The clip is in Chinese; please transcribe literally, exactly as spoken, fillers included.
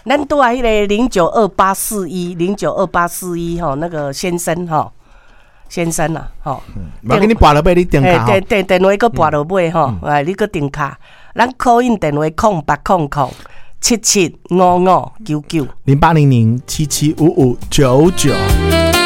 咱拄啊迄个零九二八四一零九二八四一吼，那个先生吼。先生啊，吼， 我给你拨落尾，你电卡电电电话搁拨落尾吼，哎，你搁电卡，咱 call in 电话空八空空七七五五九九零八零零七七五五九九。